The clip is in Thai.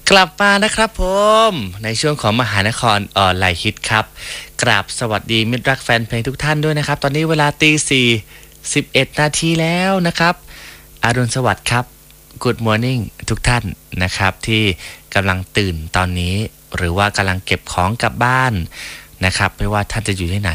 กลับมานะครับผมในช่วงของมหานครออนไลน์ฮิตครับกราบสวัสดีมิตรรักแฟนเพลงทุกท่านด้วยนะครับตอนนี้เวลาตี 4 11 นาทีแล้วนะครับอรุณสวัสดิ์ครับ Good Morning ทุกท่านนะครับที่กำลังตื่นตอนนี้หรือว่ากำลังเก็บของกลับบ้านนะครับไม่ว่าท่านจะอยู่ที่ไหน